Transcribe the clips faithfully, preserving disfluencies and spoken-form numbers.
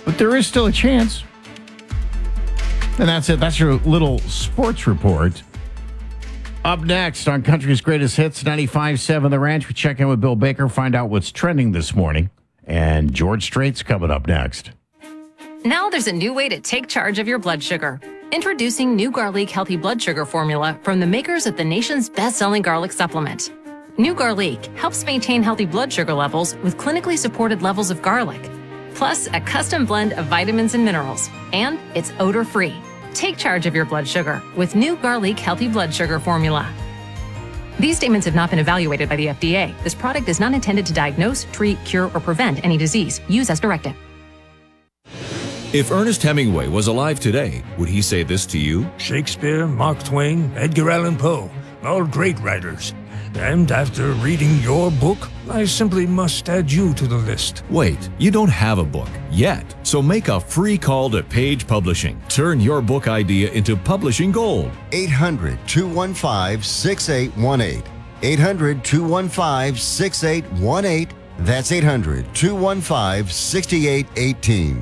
but there is still a chance. And that's it. That's your little sports report. Up next on Country's Greatest Hits, ninety-five point seven The Ranch, we check in with Bill Baker, find out what's trending this morning. And George Strait's coming up next. Now there's a new way to take charge of your blood sugar. Introducing new Garlic Healthy Blood Sugar Formula from the makers of the nation's best-selling garlic supplement. New Garlic helps maintain healthy blood sugar levels with clinically supported levels of garlic, plus a custom blend of vitamins and minerals, and it's odor-free. Take charge of your blood sugar with New Garlic Healthy Blood Sugar Formula. These statements have not been evaluated by the F D A. This product is not intended to diagnose, treat, cure, or prevent any disease. Use as directed. If Ernest Hemingway was alive today, would he say this to you? Shakespeare, Mark Twain, Edgar Allan Poe, all great writers. And after reading your book, I simply must add you to the list. Wait, you don't have a book yet, so make a free call to Page Publishing. Turn your book idea into publishing gold. eight hundred, two one five, six eight one eight. eight hundred, two one five, six eight one eight. That's eight hundred, two one five, six eight one eight.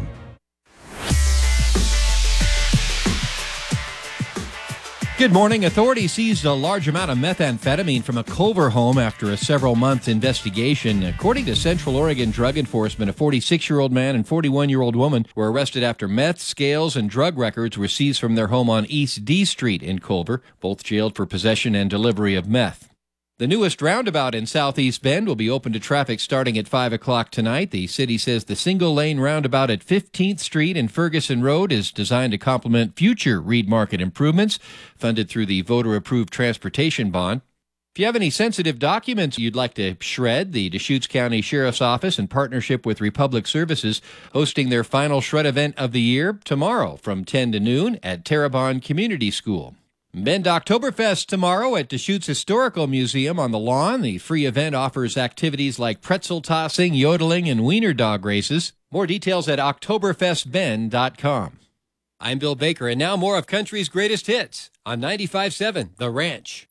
Good morning. Authorities seized a large amount of methamphetamine from a Culver home after a several-month investigation. According to Central Oregon Drug Enforcement, a forty-six-year-old man and forty-one-year-old woman were arrested after meth, scales, and drug records were seized from their home on East D Street in Culver, both jailed for possession and delivery of meth. The newest roundabout in Southeast Bend will be open to traffic starting at five o'clock tonight. The city says the single-lane roundabout at fifteenth Street and Ferguson Road is designed to complement future Reed Market improvements, funded through the voter-approved transportation bond. If you have any sensitive documents you'd like to shred, the Deschutes County Sheriff's Office, in partnership with Republic Services, hosting their final shred event of the year tomorrow from ten to noon at Terrebonne Community School. Bend Oktoberfest tomorrow at Deschutes Historical Museum on the lawn. The free event offers activities like pretzel tossing, yodeling, and wiener dog races. More details at oktoberfest bend dot com. I'm Bill Baker, and now more of Country's Greatest Hits on ninety-five point seven The Ranch.